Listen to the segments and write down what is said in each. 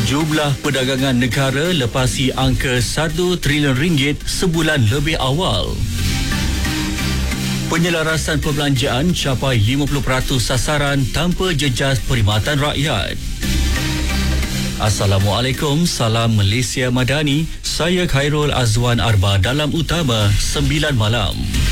Jumlah perdagangan negara lepasi angka 1 triliun ringgit sebulan lebih awal. Penyelarasan perbelanjaan capai 50% sasaran tanpa jejas perkhidmatan rakyat. Assalamualaikum, salam Malaysia Madani. Saya Khairul Azwan Arba dalam Utama 9 malam.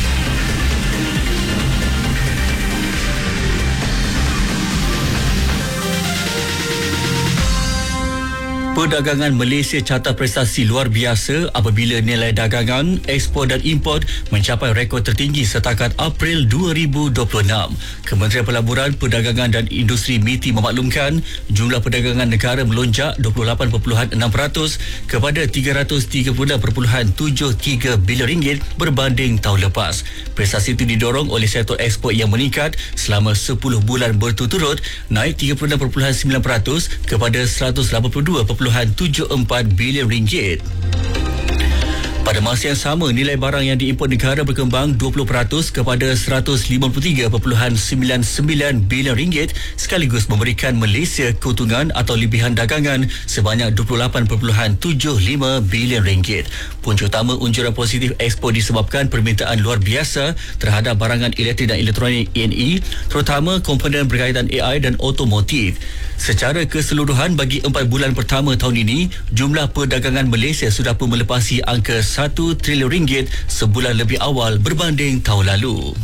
Perdagangan Malaysia catat prestasi luar biasa apabila nilai dagangan, ekspor dan import mencapai rekod tertinggi setakat April 2026. Kementerian Pelaburan, Perdagangan dan Industri MITI memaklumkan jumlah perdagangan negara melonjak 28.6% kepada 330.73 bilion ringgit berbanding tahun lepas. Prestasi itu didorong oleh sektor ekspor yang meningkat selama 10 bulan berturut-turut, naik 36.9% kepada 182.74 bilion ringgit. Pada masa yang sama, nilai barang yang diimport negara berkembang 20% kepada 153.99 bilion ringgit sekaligus memberikan Malaysia keuntungan atau lebihan dagangan sebanyak 28.75 bilion ringgit. Punca utama unjuran positif ekspor disebabkan permintaan luar biasa terhadap barangan elektrik dan elektronik E&E, terutama komponen berkaitan AI dan otomotif. Secara keseluruhan bagi 4 bulan pertama tahun ini, jumlah perdagangan Malaysia sudah pun melepasi angka 1 triliun ringgit sebulan lebih awal berbanding tahun lalu.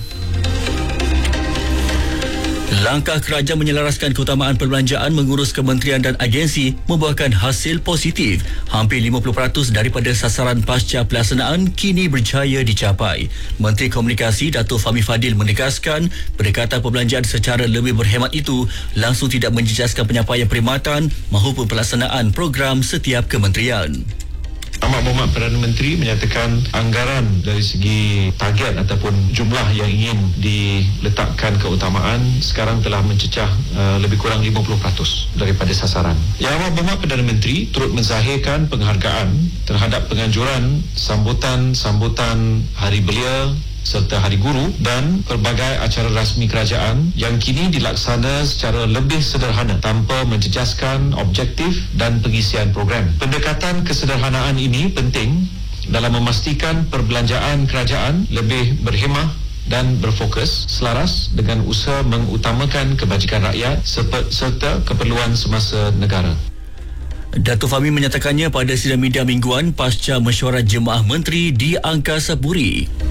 Langkah kerajaan menyelaraskan keutamaan perbelanjaan mengurus kementerian dan agensi membuahkan hasil positif. Hampir 50% daripada sasaran pasca pelaksanaan kini berjaya dicapai. Menteri Komunikasi Datuk Fahmi Fadil menegaskan pendekatan perbelanjaan secara lebih berhemat itu langsung tidak menjejaskan penyampaian perkhidmatan maupun pelaksanaan program setiap kementerian. Amat Berhormat Perdana Menteri menyatakan anggaran dari segi target ataupun jumlah yang ingin diletakkan keutamaan sekarang telah mencecah lebih kurang 50% daripada sasaran. Yang Amat Berhormat Perdana Menteri turut menzahirkan penghargaan terhadap penganjuran sambutan Hari Belia serta Hari Guru dan pelbagai acara rasmi kerajaan yang kini dilaksana secara lebih sederhana tanpa menjejaskan objektif dan pengisian program. Pendekatan kesederhanaan ini penting dalam memastikan perbelanjaan kerajaan lebih berhemah dan berfokus selaras dengan usaha mengutamakan kebajikan rakyat serta keperluan semasa negara. Datuk Fahmi menyatakannya pada sidang media mingguan pasca mesyuarat Jemaah Menteri di Angkasa Puri.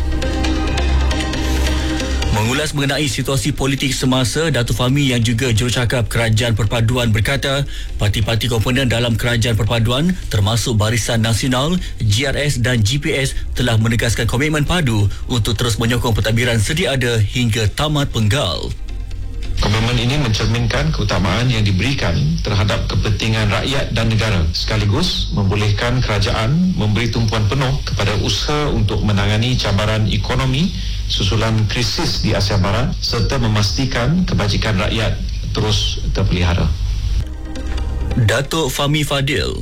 Mengulas mengenai situasi politik semasa, Datuk Fahmi yang juga jurucakap Kerajaan Perpaduan berkata, parti-parti komponen dalam Kerajaan Perpaduan termasuk Barisan Nasional, GRS dan GPS telah menegaskan komitmen padu untuk terus menyokong pentadbiran sedia ada hingga tamat penggal. Komitmen ini mencerminkan keutamaan yang diberikan terhadap kepentingan rakyat dan negara sekaligus membolehkan kerajaan memberi tumpuan penuh kepada usaha untuk menangani cabaran ekonomi susulan krisis di Asia Barat serta memastikan kebajikan rakyat terus terpelihara. Datuk Fahmi Fadil.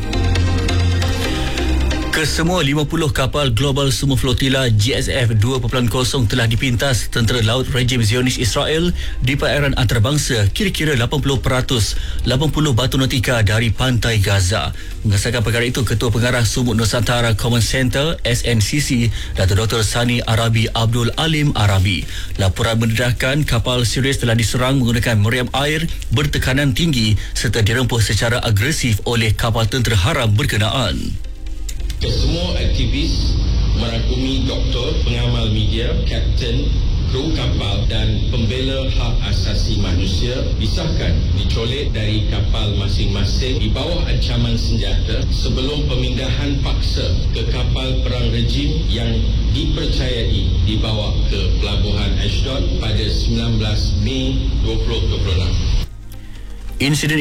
Kesemua 50 kapal Global Sumo Flotilla GSF 2.0 telah dipintas tentera laut rejim Zionis Israel di perairan antarabangsa kira-kira 80% batu nautika dari pantai Gaza. Mengesahkan perkara itu, Ketua Pengarah Sumut Nusantara Common Centre SNCC, Datuk Dr. Sani Arabi Abdul Alim Arabi. Laporan mendedahkan kapal Sirius telah diserang menggunakan meriam air bertekanan tinggi serta dirempuh secara agresif oleh kapal tentera haram berkenaan. Kesemua aktivis merangkumi doktor, pengamal media, kapten, kru kapal dan pembela hak asasi manusia disahkan dicolik dari kapal masing-masing di bawah ancaman senjata sebelum pemindahan paksa ke kapal perang rejim yang dipercayai dibawa ke Pelabuhan Ashdod pada 19 Mei 2026. Insiden